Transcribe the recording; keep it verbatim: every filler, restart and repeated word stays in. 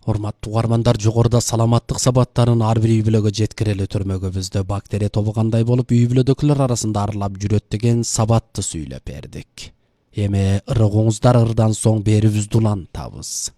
Урматтуу угармандар, жогоруда саламаттык сабаттарын ар бир үй бүлөгө жеткирели төрмөгүбүздө бактерия тобу кандай болуп үй бүлөдөгүлөр арасында арылап жүрөт деген сабатты сүйлөп бердик. Эми ырыгыңыздар, ырдан соң берибизди улантабыз.